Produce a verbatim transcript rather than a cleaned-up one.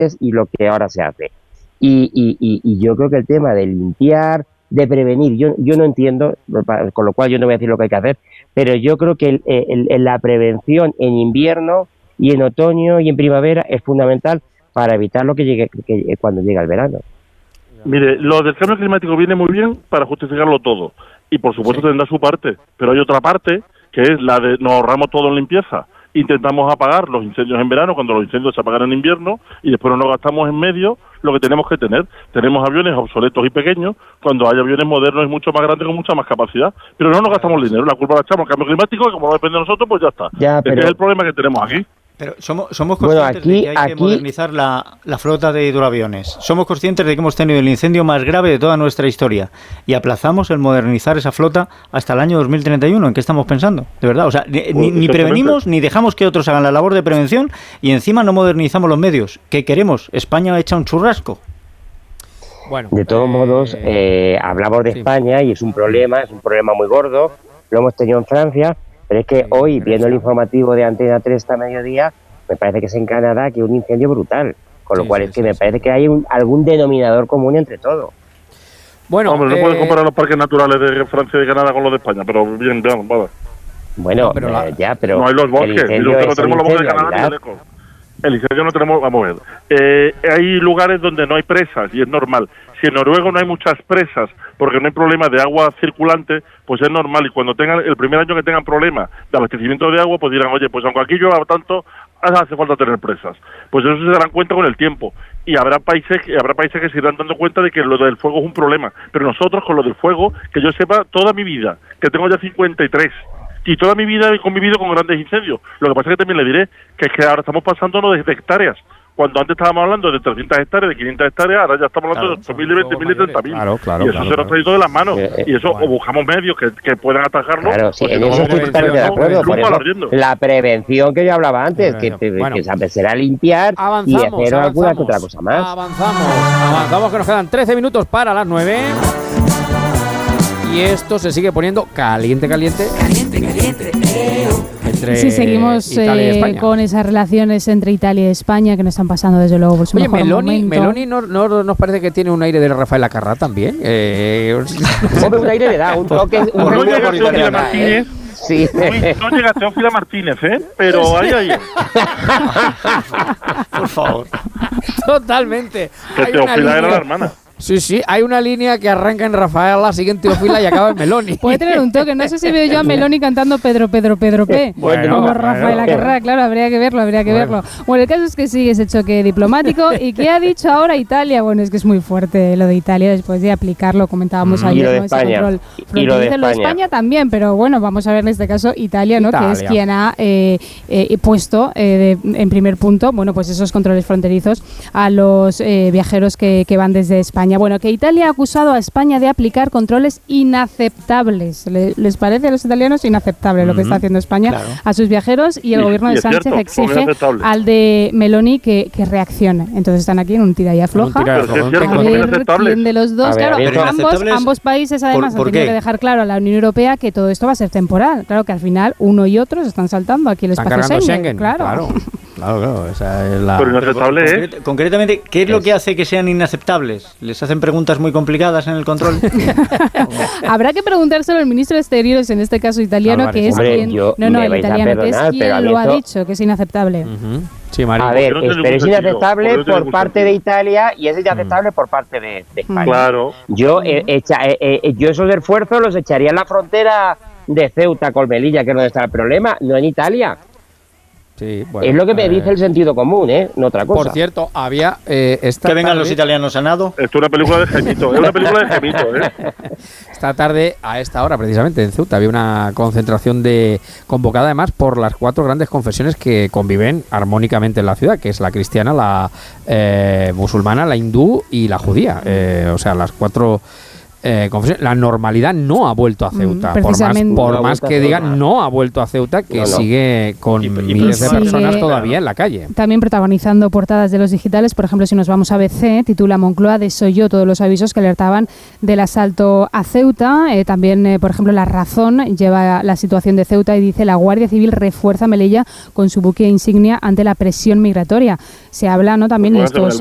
y lo que ahora se hace. Y, y, y, y yo creo que el tema de limpiar, de prevenir, yo, yo no entiendo, con lo cual yo no voy a decir lo que hay que hacer, pero yo creo que el, el, el, la prevención en invierno y en otoño y en primavera es fundamental para evitar lo que llegue que, cuando llega el verano. Mire, lo del cambio climático viene muy bien para justificarlo todo, y por supuesto sí. tendrá su parte, pero hay otra parte que es la de nos ahorramos todo en limpieza. Intentamos apagar los incendios en verano cuando los incendios se apagan en invierno y después nos gastamos en medio lo que tenemos que tener. Tenemos aviones obsoletos y pequeños cuando hay aviones modernos y mucho más grandes con mucha más capacidad, pero no nos gastamos dinero, la culpa la echamos al cambio climático y como no depende de nosotros, pues ya está. Ya, pero... Ese es el problema que tenemos aquí. Pero somos, somos conscientes bueno, aquí, de que hay aquí... que modernizar la, la flota de hidroaviones. Somos conscientes de que hemos tenido el incendio más grave de toda nuestra historia y aplazamos el modernizar esa flota hasta el año dos mil treinta y uno. ¿En qué estamos pensando? De verdad, o sea, ni, pues, ni prevenimos ni dejamos que otros hagan la labor de prevención y encima no modernizamos los medios. ¿Qué queremos? España echa un churrasco. Bueno, de todos eh, modos, eh, hablamos de sí. España y es un problema, es un problema muy gordo. Lo hemos tenido en Francia. Pero es que hoy, viendo el informativo de Antena tres esta mediodía, me parece que es en Canadá que hay un incendio brutal. Con lo sí, cual sí, es que sí, me sí. parece que hay un, algún denominador común entre todo. Bueno, hombre, no eh, puedes comparar los parques naturales de Francia y de Canadá con los de España, pero bien, bien, vale. Bueno, no, pero la, eh, ya, pero... No hay los bosques, y nosotros no tenemos los bosques de Canadá ni lejos. El incendio no tenemos, vamos a ver. Eh, hay lugares donde no hay presas y es normal. Si en Noruega no hay muchas presas porque no hay problema de agua circulante, pues es normal. Y cuando tengan el primer año que tengan problemas de abastecimiento de agua, pues dirán, oye, pues aunque aquí llueva tanto, hace falta tener presas. Pues eso se darán cuenta con el tiempo. Y habrá países, habrá países que se irán dando cuenta de que lo del fuego es un problema. Pero nosotros con lo del fuego, que yo sepa toda mi vida, que tengo ya cincuenta y tres, y toda mi vida he convivido con grandes incendios. Lo que pasa es que también le diré que es que ahora estamos pasándonos de hectáreas. Cuando antes estábamos hablando de trescientas hectáreas, de quinientas hectáreas, ahora ya estamos hablando claro, de ocho mil, de veinte mil y treinta mil. Claro, claro, y eso claro, se nos está yendo de las manos. Eh, eh, y eso, bueno. o buscamos medios que, que puedan atajarlo. Claro, sí, en eso estoy totalmente de acuerdo. Por eso, la prevención que yo hablaba antes, que, que, bueno, que será limpiar y hacer alguna que otra cosa más. Avanzamos, avanzamos, que nos quedan trece minutos para las nueve. Y esto se sigue poniendo caliente, caliente. Caliente, caliente. Entre sí, seguimos eh, con esas relaciones entre Italia y España que nos están pasando desde luego por su Oye, mejor Meloni, momento. Meloni no, no nos parece que tiene un aire de Rafael Acarrá también. Eh, un aire le da, un toque. Un no llega a Teófila Martínez. Sí. No llega a Teófila Martínez, ¿eh? Pero ahí, ahí. Por favor. Totalmente. Que Teófila era la hermana. Sí, sí, hay una línea que arranca en Rafaela, sigue en Teófila y acaba en Meloni. Puede tener un toque, no sé si veo yo a Meloni cantando Pedro, Pedro, Pedro P. Bueno, como Rafael Acarrá, claro, habría que verlo, habría que bueno. verlo. Bueno, el caso es que sigue ese choque diplomático. ¿Y qué ha dicho ahora Italia? Bueno, es que es muy fuerte lo de Italia después de aplicarlo, comentábamos mm. ayer, y lo de ¿no? España. Ese control y lo de España. lo de España también, pero bueno, vamos a ver en este caso Italia, ¿no? Italia. Que es quien ha eh, eh, puesto eh, de, en primer punto, bueno, pues esos controles fronterizos a los eh, viajeros que, que van desde España. Bueno, que Italia ha acusado a España de aplicar controles inaceptables. ¿Le, ¿Les parece a los italianos inaceptable mm-hmm. lo que está haciendo España claro. a sus viajeros? Y el y, gobierno de Sánchez cierto, exige al de Meloni que, que reaccione. Entonces están aquí en un tira y afloja. Un tira y afloja. A ver quién de los dos. Ver, claro, ambos, ambos países además ¿Por, por han tenido qué? que dejar claro a la Unión Europea que todo esto va a ser temporal. Claro que al final uno y otro se están saltando aquí el están espacio Schengen. Schengen. Claro. claro. Claro, claro, esa es la... Pero inaceptable, ¿eh? Concret- concretamente, ¿qué es lo que hace que sean inaceptables? ¿Les hacen preguntas muy complicadas en el control? Habrá que preguntárselo al ministro de Exteriores, en este caso italiano, Álvarez. que es Hombre, quien... yo No, no, el italiano, perdonar, que es quien lo ha dicho, que es inaceptable. Uh-huh. Sí, María. A ver, no es, pero es inaceptable no por parte sentido. de Italia y es inaceptable mm. por parte de, de España. Claro. Yo, eh, echa, eh, eh, yo esos esfuerzos los echaría en la frontera de Ceuta con Melilla, que es donde está el problema, no en Italia. Sí, bueno, es lo que me eh, dice el sentido común, ¿eh? No otra cosa. Por cierto, había... Eh, esta que vengan tarde, los italianos a nado. Esto es una película de Gemito, es una película de Gemito, ¿eh? Esta tarde, a esta hora precisamente, en Ceuta, había una concentración de convocada además por las cuatro grandes confesiones que conviven armónicamente en la ciudad, que es la cristiana, la eh, musulmana, la hindú y la judía. Eh, o sea, las cuatro... eh, la normalidad no ha vuelto a Ceuta. Mm, por más, por no más que digan, no ha vuelto a Ceuta, que no, no. sigue con y, y miles de personas sigue todavía en la calle. También protagonizando portadas de los digitales, por ejemplo, si nos vamos a B C, titula Moncloa desoyó todos los avisos que alertaban del asalto a Ceuta. Eh, también, eh, por ejemplo, La Razón lleva la situación de Ceuta y dice: la Guardia Civil refuerza Melilla con su buque insignia ante la presión migratoria. Se habla, ¿no?, también de estos